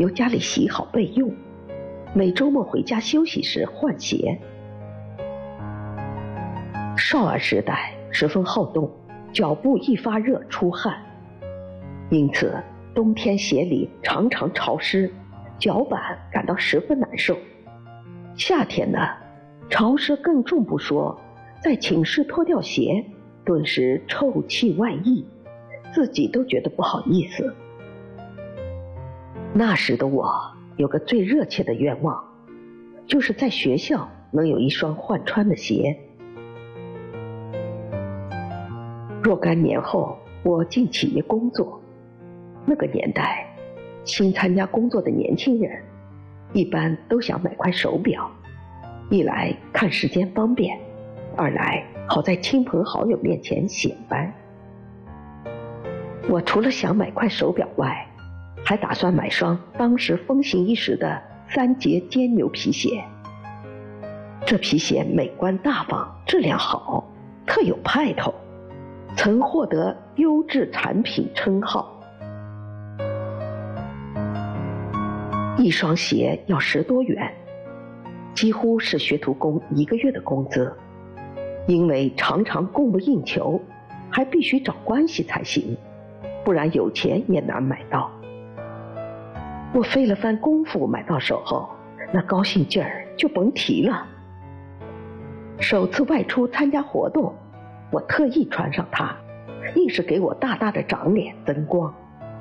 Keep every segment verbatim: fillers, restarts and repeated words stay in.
由家里洗好备用，每周末回家休息时换鞋。少儿时代十分好动，脚部一发热出汗，因此冬天鞋里常常潮湿，脚板感到十分难受。夏天呢，潮湿更重不说，在寝室脱掉鞋，顿时臭气外溢，自己都觉得不好意思。那时的我有个最热切的愿望，就是在学校能有一双换穿的鞋。若干年后，我进企业工作，那个年代，新参加工作的年轻人一般都想买块手表，一来看时间方便，二来好在亲朋好友面前显摆。我除了想买块手表外，还打算买双当时风行一时的三节尖牛皮鞋。这皮鞋美观大方，质量好，特有派头，曾获得优质产品称号。一双鞋要十多元，几乎是学徒工一个月的工资，因为常常供不应求，还必须找关系才行，不然有钱也难买到。我费了番功夫买到手后，那高兴劲儿就甭提了。首次外出参加活动，我特意穿上它，硬是给我大大的长脸增光。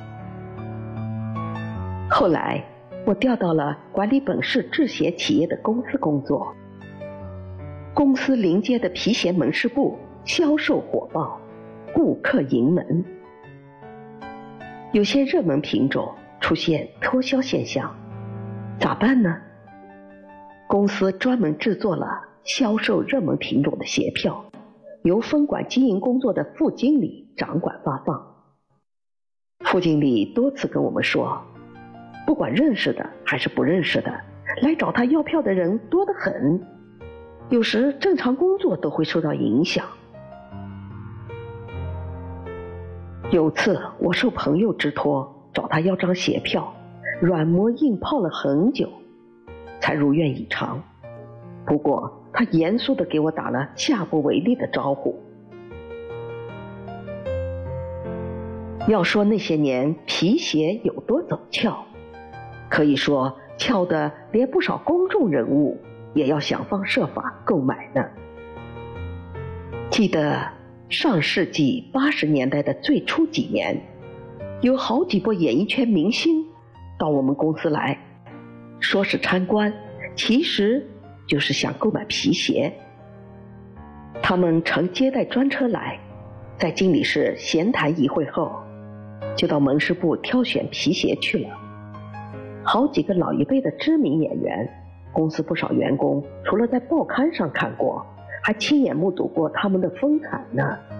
后来我调到了管理本市制鞋企业的公司工作，公司临街的皮鞋门市部销售火爆，顾客盈门。有些热门品种出现脱销现象，咋办呢？公司专门制作了销售热门品种的鞋票，由分管经营工作的副经理掌管发放。副经理多次跟我们说，不管认识的还是不认识的，来找他要票的人多得很，有时正常工作都会受到影响。有次我受朋友之托找他要张鞋票，软磨硬泡了很久才如愿以偿。不过他严肃地给我打了下不为例的招呼。要说那些年皮鞋有多走俏，可以说俏的连不少公众人物也要想方设法购买呢。记得上世纪八十年代的最初几年，有好几波演艺圈明星到我们公司来，说是参观，其实就是想购买皮鞋。他们乘接待专车来，在经理室闲谈一会后，就到门市部挑选皮鞋去了。好几个老一辈的知名演员，公司不少员工除了在报刊上看过，还亲眼目睹过他们的风采呢。